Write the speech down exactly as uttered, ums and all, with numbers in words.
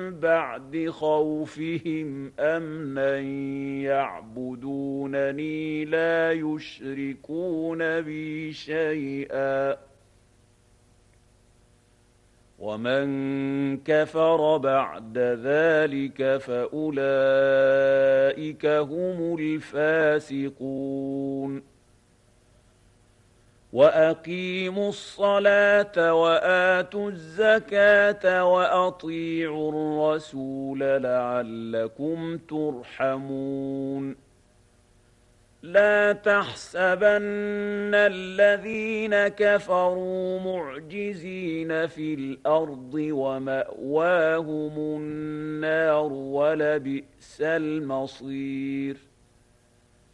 بعد خوفهم أمنا يعبدونني لا يشركون بي شيئا ومن كفر بعد ذلك فأولئك هم الفاسقون وأقيموا الصلاة وآتوا الزكاة وأطيعوا الرسول لعلكم ترحمون لا تحسبن الذين كفروا معجزين في الأرض ومأواهم النار ولبئس المصير